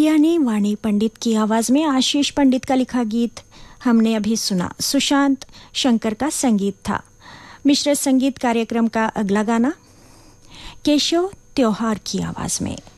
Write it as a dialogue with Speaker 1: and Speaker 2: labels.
Speaker 1: यानी वाणी पंडित की आवाज में आशीष पंडित का लिखा गीत हमने अभी सुना। सुशांत शंकर का संगीत था। मिश्र संगीत कार्यक्रम का अगला गाना केशव त्योहार की आवाज में।